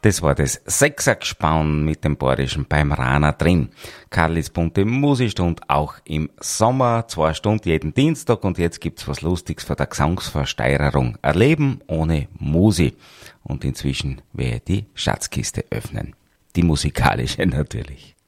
Das war das Sechsergespann mit dem Bayerischen beim Rana drin. Karlis bunte Musikstund auch im Sommer, 2 Stunden jeden Dienstag, und jetzt gibt's was Lustiges von der Gesangsversteigerung. Ein Leben ohne Musi. Und inzwischen werde ich die Schatzkiste öffnen. Die musikalische natürlich.